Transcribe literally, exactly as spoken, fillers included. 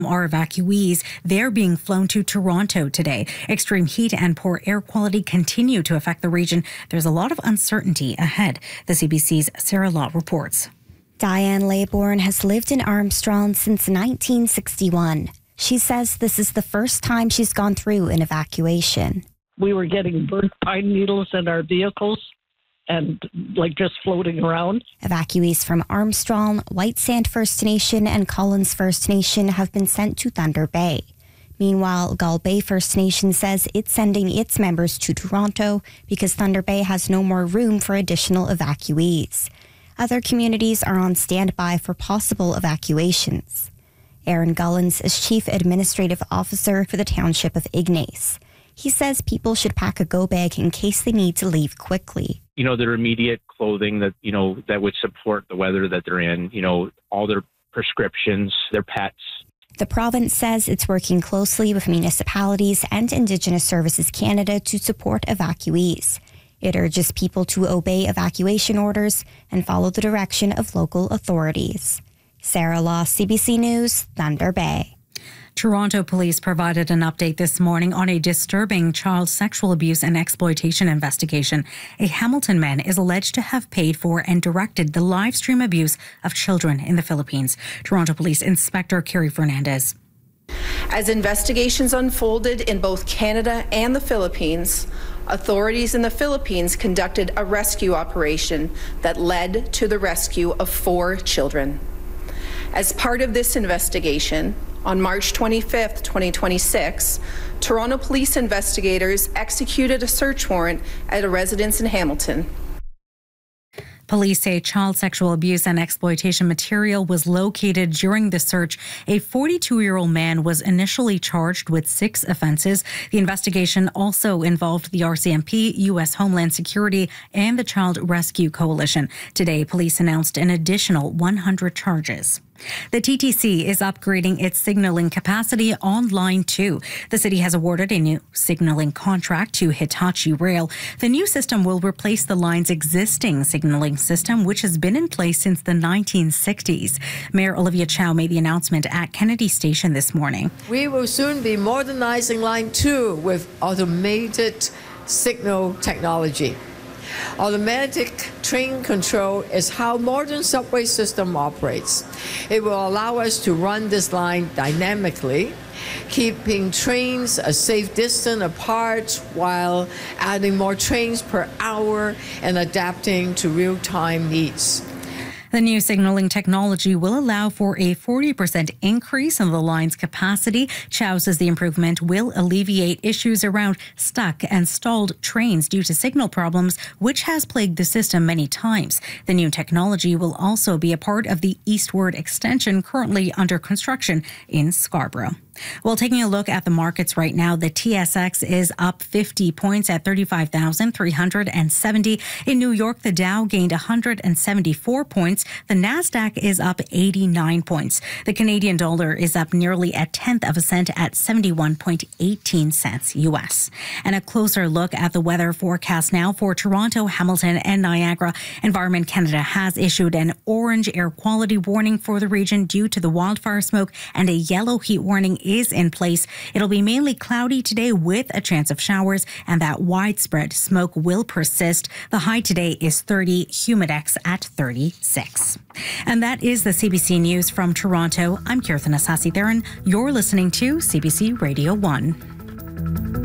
Are evacuees. They're being flown to Toronto today. Extreme heat and poor air quality continue to affect the region. There's a lot of uncertainty ahead. The C B C's Sarah Law reports. Diane Laybourne has lived in Armstrong since nineteen sixty-one. She says this is the first time she's gone through an evacuation. We were getting burnt pine needles in our vehicles and like just floating around. Evacuees from Armstrong, White Sand First Nation and Collins First Nation have been sent to Thunder Bay. Meanwhile, Gull Bay First Nation says it's sending its members to Toronto because Thunder Bay has no more room for additional evacuees. Other communities are on standby for possible evacuations. Aaron Gullins is Chief Administrative Officer for the Township of Ignace. He says people should pack a go bag in case they need to leave quickly. You know, their immediate clothing that, you know, that would support the weather that they're in, you know, all their prescriptions, their pets. The province says it's working closely with municipalities and Indigenous Services Canada to support evacuees. It urges people to obey evacuation orders and follow the direction of local authorities. Sarah Law, C B C News, Thunder Bay. Toronto police provided an update this morning on a disturbing child sexual abuse and exploitation investigation. A Hamilton man is alleged to have paid for and directed the live stream abuse of children in the Philippines. Toronto Police Inspector Carrie Fernandez. As investigations unfolded in both Canada and the Philippines, authorities in the Philippines conducted a rescue operation that led to the rescue of four children. As part of this investigation, on March twenty-fifth, twenty twenty-six, Toronto police investigators executed a search warrant at a residence in Hamilton. Police say child sexual abuse and exploitation material was located during the search. A forty-two-year-old man was initially charged with six offences. The investigation also involved the R C M P, U S Homeland Security, and the Child Rescue Coalition. Today, police announced an additional one hundred charges. The T T C is upgrading its signalling capacity on Line two. The city has awarded a new signalling contract to Hitachi Rail. The new system will replace the line's existing signalling system, which has been in place since the nineteen sixties. Mayor Olivia Chow made the announcement at Kennedy Station this morning. We will soon be modernizing Line two with automated signal technology. Automatic train control is how modern subway system operates. It will allow us to run this line dynamically, keeping trains a safe distance apart while adding more trains per hour and adapting to real-time needs. The new signalling technology will allow for a forty percent increase in the line's capacity. Chow says the improvement will alleviate issues around stuck and stalled trains due to signal problems, which has plagued the system many times. The new technology will also be a part of the eastward extension currently under construction in Scarborough. Well, taking a look at the markets right now, the T S X is up fifty points at thirty-five thousand three hundred seventy. In New York, the Dow gained one hundred seventy-four points. The Nasdaq is up eighty-nine points. The Canadian dollar is up nearly a tenth of a cent at seventy-one point one eight cents U S. And a closer look at the weather forecast now for Toronto, Hamilton, and Niagara. Environment Canada has issued an orange air quality warning for the region due to the wildfire smoke, and a yellow heat warning is in place. It'll be mainly cloudy today with a chance of showers, and that widespread smoke will persist. The high today is thirty, humidex at thirty-six. And that is the C B C News from Toronto. I'm Kirthan Asasi-Theron. You're listening to C B C Radio one.